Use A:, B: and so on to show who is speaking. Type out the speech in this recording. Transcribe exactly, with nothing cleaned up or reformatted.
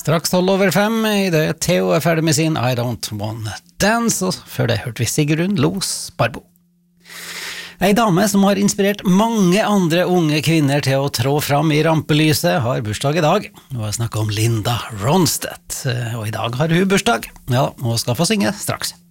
A: Straks tolv over fem i det Theo er ferdig med sin I Don't Wanna Dance, og før det hørte vi Sigrun Los Barbo. Ei dame som har inspirert mange andre unge kvinner til å trå fram i rampelyset, har bursdag i dag. Nå har jeg snakket om Linda Ronstadt, og i dag har hun bursdag. Ja, og skal få synge straks.